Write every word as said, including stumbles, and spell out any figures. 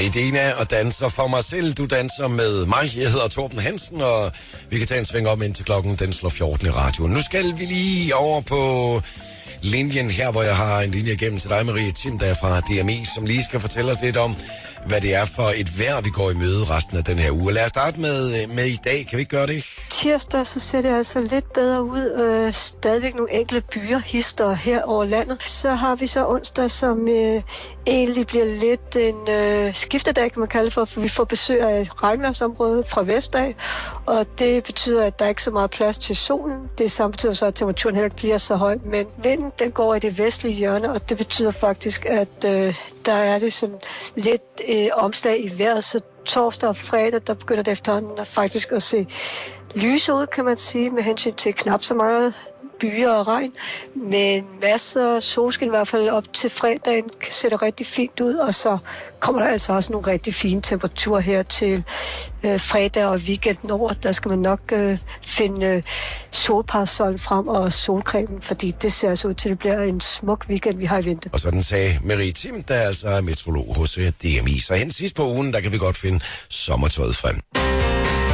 Medina og danser for mig selv. Du danser med mig. Jeg hedder Torben Hansen, og vi kan tage en sving om indtil klokken den slår fjorten i radioen. Nu skal vi lige over på linjen her, hvor jeg har en linje igennem til dig, Marie Tim, der er fra D M I, som lige skal fortælle os lidt om, hvad det er for et vejr, vi går i møde resten af den her uge. Lad os starte med, med i dag. Kan vi ikke gøre det? Tirsdag, så ser det altså lidt bedre ud. Øh, stadigvæk nogle enkelte byer, hister her over landet. Så har vi så onsdag, som øh, egentlig bliver lidt en øh, skiftedag, kan man kalde for, for vi får besøg af regnværsområdet fra vestdag, og det betyder, at der ikke er så meget plads til solen. Det samme betyder så, at temperaturen heller ikke bliver så høj, men vinden, den går i det vestlige hjørne, og det betyder faktisk, at øh, der er det sådan lidt øh, omslag i vejret, så torsdag og fredag, der begynder det efterhånden faktisk at se lyse ud, kan man sige, med hensyn til knap så meget byer og regn, men masser af solskin, i hvert fald op til fredagen, ser det rigtig fint ud, og så kommer der altså også nogle rigtig fine temperaturer her til øh, fredag og weekenden over. Der skal man nok øh, finde øh, solparasollen frem og solcremen, fordi det ser altså ud til, at det bliver en smuk weekend, vi har i vente. Og sådan sagde Marie Tim, der altså er meteorolog hos D M I. Så hen sidst på ugen, der kan vi godt finde sommertøjet frem.